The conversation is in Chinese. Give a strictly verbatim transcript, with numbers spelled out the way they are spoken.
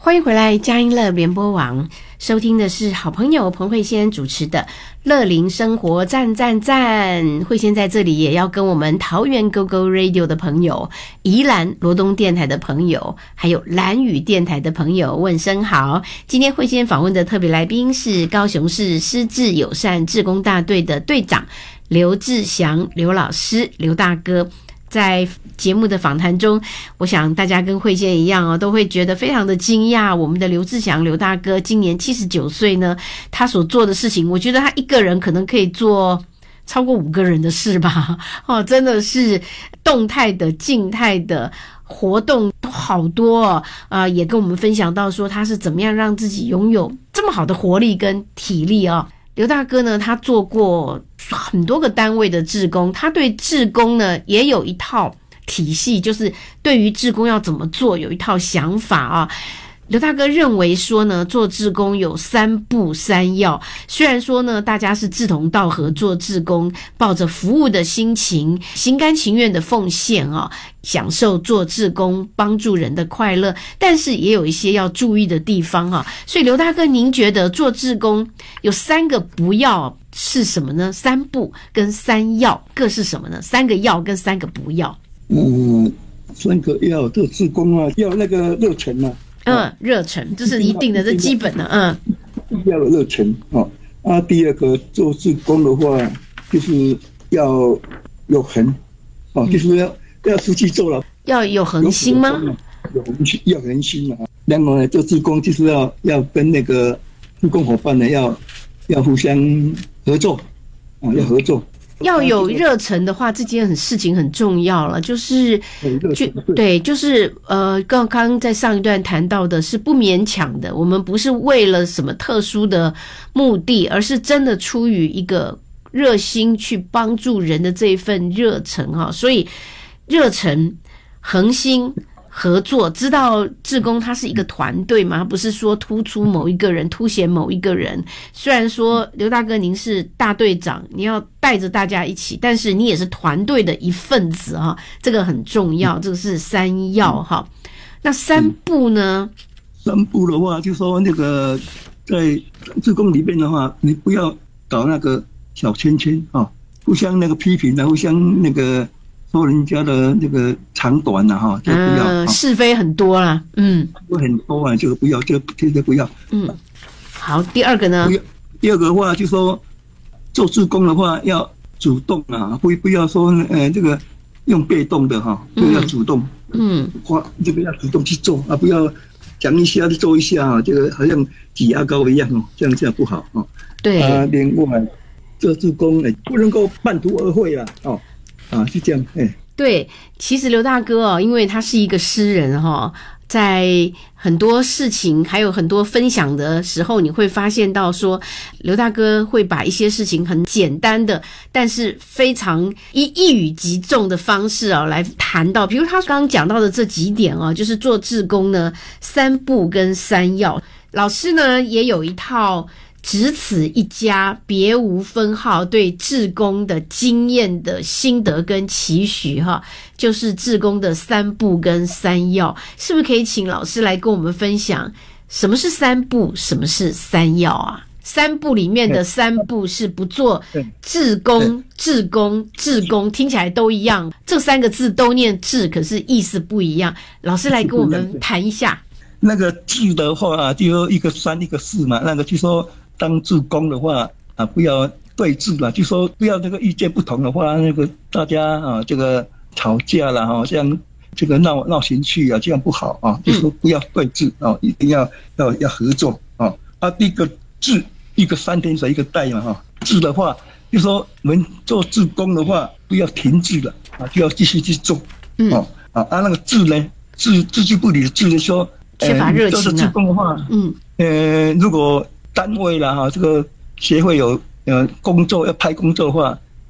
欢迎回来佳音乐联播网，收听的是好朋友彭慧仙主持的乐龄生活赞赞赞。慧仙在这里也要跟我们桃园 Go Go Radio 的朋友、宜兰罗东电台的朋友，还有兰屿电台的朋友问声好。今天慧仙访问的特别来宾是高雄市失智友善志工大队的队长刘志祥刘老师，刘大哥。在节目的访谈中，我想大家跟慧仙一样哦，都会觉得非常的惊讶。我们的刘志祥刘大哥今年七十九岁呢，他所做的事情，我觉得他一个人可能可以做超过五个人的事吧。哦，真的是动态的、静态的活动都好多哦。呃，也跟我们分享到说他是怎么样让自己拥有这么好的活力跟体力哦。刘大哥呢，他做过很多个单位的志工，他对志工呢也有一套体系，就是对于志工要怎么做有一套想法啊。刘大哥认为说呢，做志工有三不三要。虽然说呢，大家是志同道合做志工，抱着服务的心情，心甘情愿的奉献啊，享受做志工帮助人的快乐，但是也有一些要注意的地方啊。所以刘大哥，您觉得做志工有三个不要是什么呢？三不跟三要各是什么呢？三个要跟三个不要。 嗯，三个要做志工啊，要那个热忱啊。 嗯，热忱这是一定的，这基本的。嗯， 要有热忱哦。啊，第二个做志工的话，就是要有恒哦，就是要要出去做了， 要有恒心吗？ 有恒心，要恒心啊。然后呢，做志工就是要要跟那个志工伙伴呢，要要互相合作啊，要合作。 要有热忱的话，这件很事情很重要了，就是就对，就是呃，刚刚在上一段谈到的是不勉强的，我们不是为了什么特殊的目的，而是真的出于一个热心去帮助人的这一份热忱哈。所以热忱、恒心、合作，知道志工它是一个团队嘛，不是说突出某一个人，凸显某一个人。虽然说刘大哥您是大队长，你要带着大家一起，但是你也是团队的一份子哈，这个很重要，这个是三要哈。那三不呢？ 三不的话，就说那个在志工里面的话，你不要搞那个小圈圈啊，互相那个批评啊，互相那个说人家的那个长短啊，哈，就不要、 嗯、是非很多啦，嗯， 有很多啊，就不要，就绝对不要。 嗯，好，第二个呢？ 第二个的话，就说做志工的话要主动啊，不不要说呃这个用被动的哈，就要主动，嗯，花这个要主动去做啊，不要讲一下就做一下啊，这个好像挤牙膏一样哦，这样这样不好啊。 对啊，另外做志工呢，不能够半途而废啦，哦。啊，是这样，哎， 对，其实刘大哥哦，因为他是一个诗人哈、哦，在很多事情还有很多分享的时候，你会发现到说，刘大哥会把一些事情很简单的，但是非常一一语即中的方式啊、哦，来谈到，比如他刚刚讲到的这几点哦，就是做志工呢，三不跟三要，老师呢也有一套。只此一家，别无分号。对志工的经验的心得跟期许哈，就是志工的三不跟三要，是不是可以请老师来跟我们分享什么是三不，什么是三要啊？三不里面的三不是不做志工，志工，志工，听起来都一样，这三个字都念志，可是意思不一样。老师来跟我们谈一下。 那个志的话，就一个三一个四嘛，那个就说。当志工的话啊，不要对峙了，就说不要这个意见不同的话，那个大家啊，这个吵架了哈，这样这个闹闹情绪啊，这样不好啊，就说不要对峙啊，一定要要要合作啊。啊，第一个志，一个三点水一个带嘛哈。志的话，就说我们做志工的话，不要停滞了啊，就要继续去做。嗯啊啊，那个志呢，志志志不理的志，就说缺乏热情啊。 做志工的话，嗯呃，如果单位啦哈，这个协会有呃工作要派工作的话，